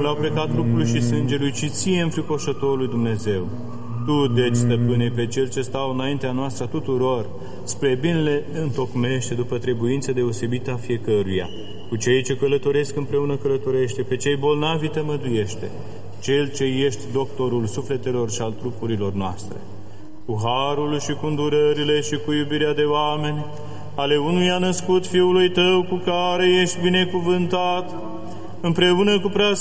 au plecat trupul și sângelui, ci ție, înfricoșătorului Dumnezeu. Tu, deci, stăpâne, pe cel ce stau înaintea noastră a tuturor, spre binele întocmește după trebuință deosebită a fiecăruia. Cu cei ce călătoresc împreună călătorește, pe cei bolnavi tămăduiește, cel ce ești doctorul sufletelor și al trupurilor noastre. Cu harul și cu îndurările și cu iubirea de oameni, ale unuia născut Fiului Tău, cu care ești binecuvântat, împreună cu prea